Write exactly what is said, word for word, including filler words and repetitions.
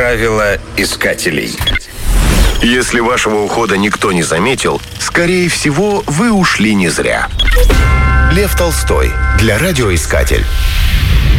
Правила искателей. Если вашего ухода никто не заметил, скорее всего, вы ушли не зря. Лев Толстой. Для радиоискатель.